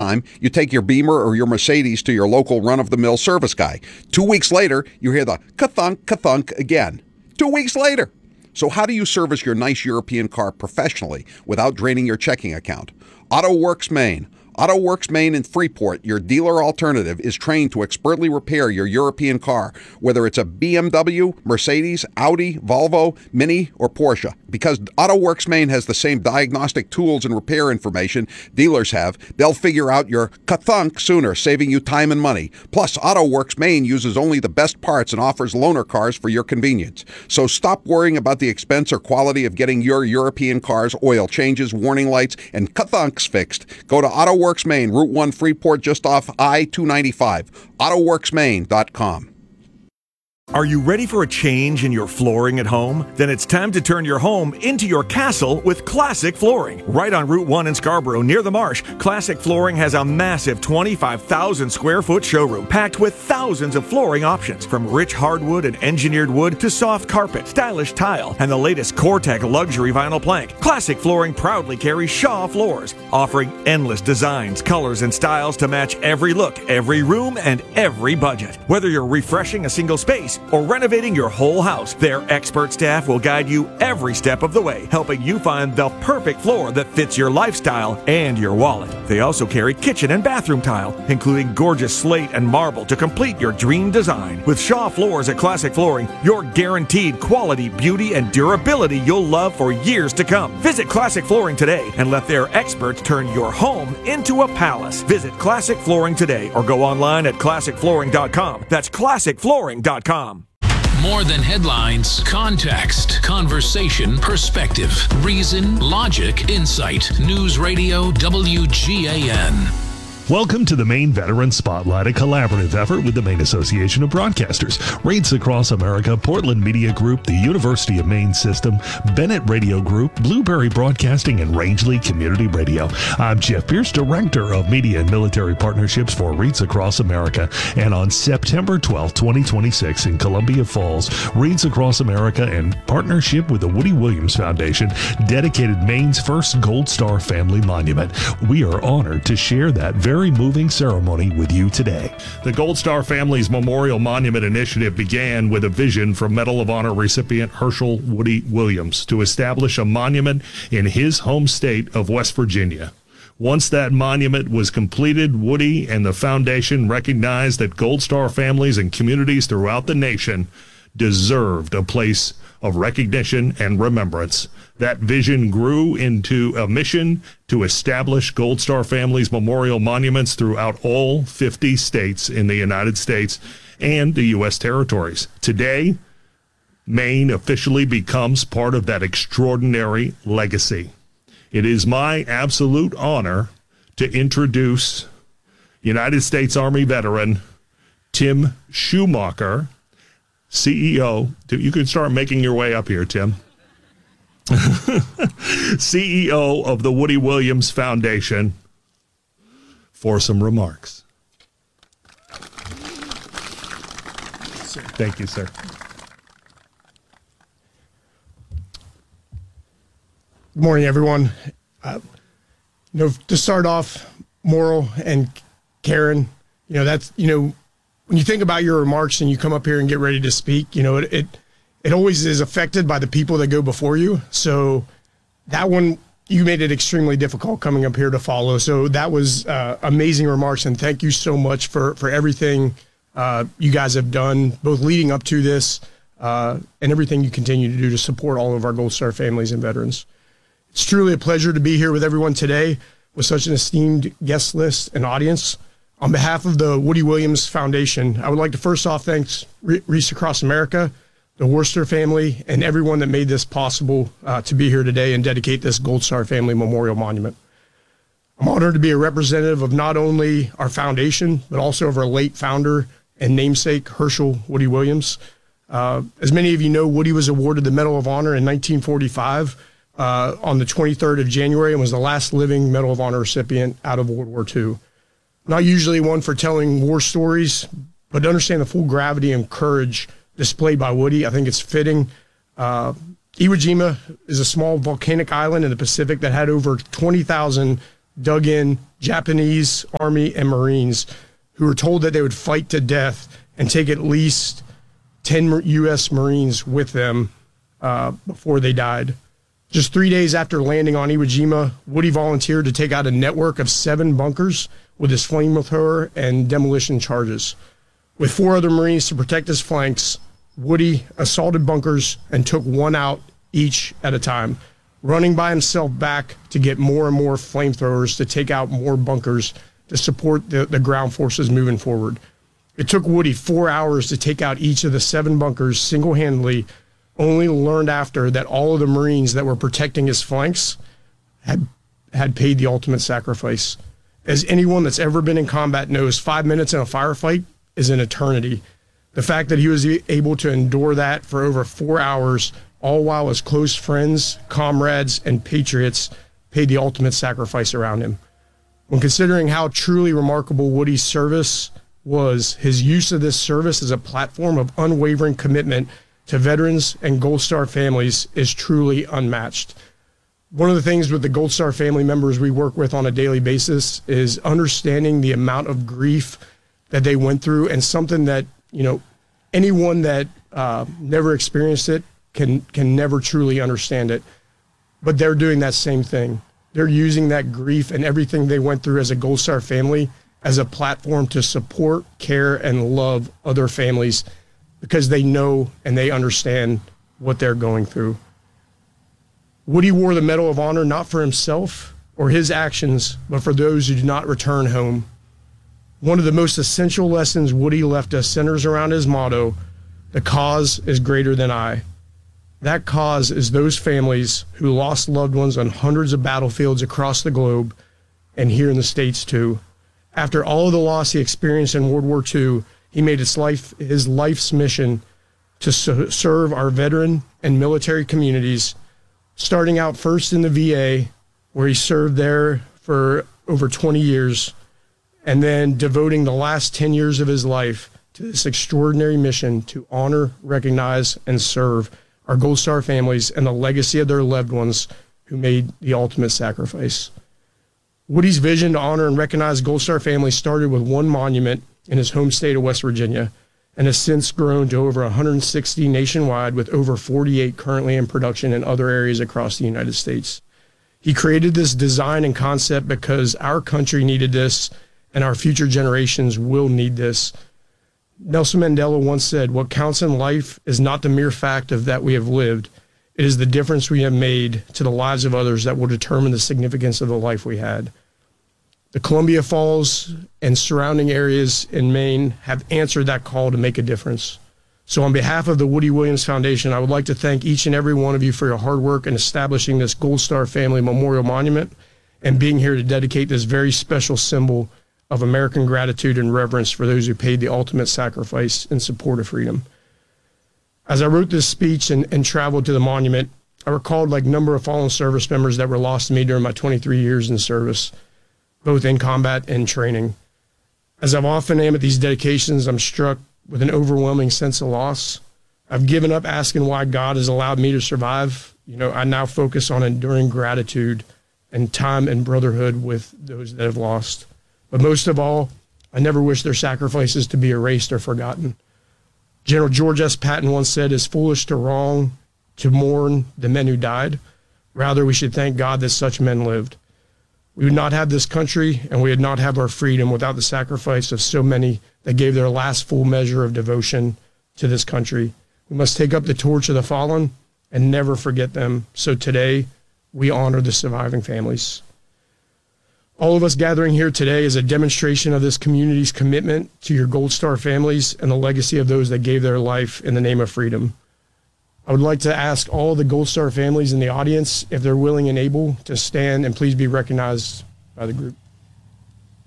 time, you take your Beamer or your Mercedes to your local run-of-the-mill service guy. 2 weeks later, you hear the ka-thunk, ka-thunk again. 2 weeks later. So how do you service your nice European car professionally without draining your checking account? AutoWorks Maine. AutoWorks Maine in Freeport, your dealer alternative, is trained to expertly repair your European car, whether it's a BMW, Mercedes, Audi, Volvo, Mini, or Porsche. Because AutoWorks Maine has the same diagnostic tools and repair information dealers have, they'll figure out your ka-thunk sooner, saving you time and money. Plus, AutoWorks Maine uses only the best parts and offers loaner cars for your convenience. So stop worrying about the expense or quality of getting your European car's oil changes, warning lights, and ka-thunks fixed. Go to AutoWorks Maine, Route 1 Freeport, just off I-295. AutoWorksMaine.com. Are you ready for a change in your flooring at home? Then it's time to turn your home into your castle with Classic Flooring. Right on Route 1 in Scarborough, near the marsh, Classic Flooring has a massive 25,000 square foot showroom packed with thousands of flooring options, from rich hardwood and engineered wood to soft carpet, stylish tile, and the latest Core-Tec luxury vinyl plank. Classic Flooring proudly carries Shaw floors, offering endless designs, colors, and styles to match every look, every room, and every budget. Whether you're refreshing a single space or renovating your whole house, their expert staff will guide you every step of the way, helping you find the perfect floor that fits your lifestyle and your wallet. They also carry kitchen and bathroom tile, including gorgeous slate and marble to complete your dream design. With Shaw Floors at Classic Flooring, you're guaranteed quality, beauty, and durability you'll love for years to come. Visit Classic Flooring today and let their experts turn your home into a palace. Visit Classic Flooring today or go online at classicflooring.com. That's classicflooring.com. More than headlines, context, conversation, perspective, reason, logic, insight. News Radio WGAN. Welcome to the Maine Veteran Spotlight, a collaborative effort with the Maine Association of Broadcasters, Rates Across America, Portland Media Group, the University of Maine System, Bennett Radio Group, Blueberry Broadcasting, and Rangeley Community Radio. I'm Jeff Pierce, Director of Media and Military Partnerships for Rates Across America. And on September 12, 2026 in Columbia Falls, Rates Across America, in partnership with the Woody Williams Foundation, dedicated Maine's first Gold Star Family Monument. We are honored to share that very moving ceremony with you today. The Gold Star Family's Memorial Monument Initiative began with a vision from Medal of Honor recipient Herschel Woody Williams to establish a monument in his home state of West Virginia. Once that monument was completed, Woody and the foundation recognized that Gold Star families and communities throughout the nation deserved a place of recognition and remembrance. That vision grew into a mission to establish Gold Star Families Memorial Monuments throughout all 50 states in the United States and the U.S. territories. Today, Maine officially becomes part of that extraordinary legacy. It is my absolute honor to introduce United States Army veteran Tim Schumacher, CEO. You can start making your way up here, Tim. CEO of the Woody Williams Foundation, for some remarks. Thank you, sir. Good morning, everyone. To start off, Morrill and Karen, that's, when you think about your remarks and you come up here and get ready to speak, it always is affected by the people that go before you. So that one, you made it extremely difficult coming up here to follow. So that was amazing remarks, and thank you so much for everything you guys have done, both leading up to this and everything you continue to do to support all of our Gold Star families and veterans. It's truly a pleasure to be here with everyone today with such an esteemed guest list and audience. On behalf of the Woody Williams Foundation, I would like to first off thank Rates Across America, the Worcester family, and everyone that made this possible to be here today and dedicate this Gold Star Family Memorial Monument. I'm honored to be a representative of not only our foundation, but also of our late founder and namesake, Herschel Woody Williams. As many of you know, Woody was awarded the Medal of Honor in 1945 on the 23rd of January and was the last living Medal of Honor recipient out of World War II. Not usually one for telling war stories, but to understand the full gravity and courage displayed by Woody, I think it's fitting. Iwo Jima is a small volcanic island in the Pacific that had over 20,000 dug in Japanese Army and Marines who were told that they would fight to death and take at least 10 U.S. Marines with them before they died. Just 3 days after landing on Iwo Jima, Woody volunteered to take out a network of 7 bunkers with his flamethrower and demolition charges. With 4 other Marines to protect his flanks, Woody assaulted bunkers and took one out each at a time, running by himself back to get more and more flamethrowers to take out more bunkers to support the ground forces moving forward. It took Woody 4 hours to take out each of the 7 bunkers single-handedly, only learned after that all of the Marines that were protecting his flanks had paid the ultimate sacrifice. As anyone that's ever been in combat knows, 5 minutes in a firefight is an eternity. The fact that he was able to endure that for over 4 hours, all while his close friends, comrades, and patriots paid the ultimate sacrifice around him. When considering how truly remarkable Woody's service was, his use of this service as a platform of unwavering commitment to veterans and Gold Star families is truly unmatched. One of the things with the Gold Star family members we work with on a daily basis is understanding the amount of grief that they went through, and something that, anyone that never experienced it can never truly understand it. But they're doing that same thing. They're using that grief and everything they went through as a Gold Star family as a platform to support, care, and love other families, because they know and they understand what they're going through. Woody wore the Medal of Honor not for himself or his actions, but for those who did not return home. One of the most essential lessons Woody left us centers around his motto, "The cause is greater than I." That cause is those families who lost loved ones on hundreds of battlefields across the globe, and here in the States too. After all of the loss he experienced in World War II, he made his life's mission to serve our veteran and military communities, starting out first in the VA, where he served there for over 20 years, and then devoting the last 10 years of his life to this extraordinary mission to honor, recognize, and serve our Gold Star families and the legacy of their loved ones who made the ultimate sacrifice. Woody's vision to honor and recognize Gold Star families started with one monument in his home state of West Virginia, and has since grown to over 160 nationwide, with over 48 currently in production in other areas across the United States. He created this design and concept because our country needed this, and our future generations will need this. Nelson Mandela once said, "What counts in life is not the mere fact of that we have lived. It is the difference we have made to the lives of others that will determine the significance of the life we had." The Columbia Falls and surrounding areas in Maine have answered that call to make a difference. So on behalf of the Woody Williams Foundation, I would like to thank each and every one of you for your hard work in establishing this Gold Star Family Memorial Monument and being here to dedicate this very special symbol of American gratitude and reverence for those who paid the ultimate sacrifice in support of freedom. As I wrote this speech and traveled to the monument, I recalled like a number of fallen service members that were lost to me during my 23 years in service, both in combat and training. As I've often am at these dedications, I'm struck with an overwhelming sense of loss. I've given up asking why God has allowed me to survive. I now focus on enduring gratitude and time and brotherhood with those that have lost. But most of all, I never wish their sacrifices to be erased or forgotten. General George S. Patton once said, "It's foolish to mourn the men who died. Rather, we should thank God that such men lived." We would not have this country, and we would not have our freedom without the sacrifice of so many that gave their last full measure of devotion to this country. We must take up the torch of the fallen and never forget them. So today, we honor the surviving families. All of us gathering here today is a demonstration of this community's commitment to your Gold Star families and the legacy of those that gave their life in the name of freedom. I would like to ask all the Gold Star families in the audience if they're willing and able to stand and please be recognized by the group.